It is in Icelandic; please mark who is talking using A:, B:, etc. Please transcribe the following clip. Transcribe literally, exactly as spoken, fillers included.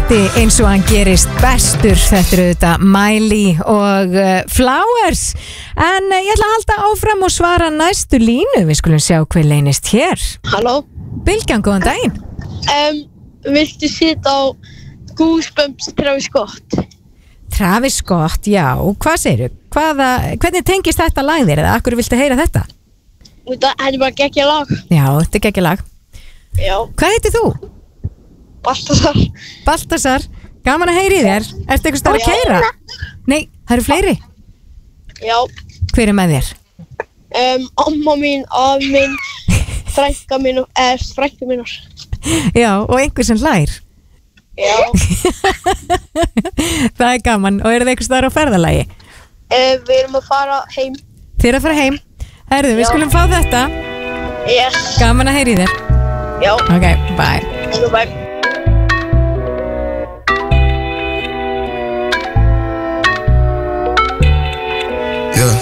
A: mætti eins og hann gerist bestur. Þetta eru þetta Miley og uh, Flowers. En uh, ég ætla að halda áfram og svara næstu línu. Við skulum sjá hver leynist hér.
B: Halló.
A: Bylgjan, góðan daginn.
B: Um, viltu sitja á Goosebumps Travis Scott?
A: Travis Scott, já. Hvað segirðu? Hvaða, hvernig tengist þetta lag þér eða akkur viltu heyra þetta?
B: Þetta er bara geggja lag.
A: Já, þetta er geggja lag.
B: Já.
A: Hvað heitir þú?
B: Baltasar.
A: Baltasar, gaman að heyri þér. Ertu eitthvað starf að keyra? Nei, það eru fleiri.
B: Já.
A: Hver er með þér?
B: Um, amma mín, afi mín, frænka mín og eða frænka mínar.
A: Já, og einhver sem hlær.
B: Já.
A: Það er gaman. Og eru þið eitthvað starf á ferðalagi?
B: Uh, við erum að fara heim.
A: Þið eru að fara heim. Herðu, við skulum fá þetta.
B: Yes.
A: Gaman að heyri þér.
B: Já.
A: Ok, bye.
B: Bye.